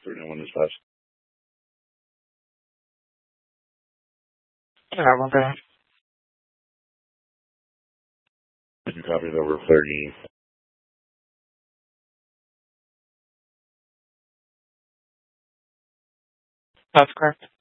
391 dispatch. Yeah, one bad. Did you copy it over 30? That's correct.